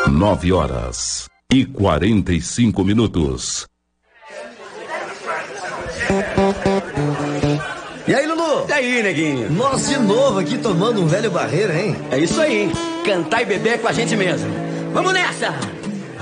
9h45. E aí, Lulu? E aí, neguinho? Nós de novo aqui tomando um velho barreiro, hein? É isso aí. Cantar e beber com a gente mesmo. Vamos nessa!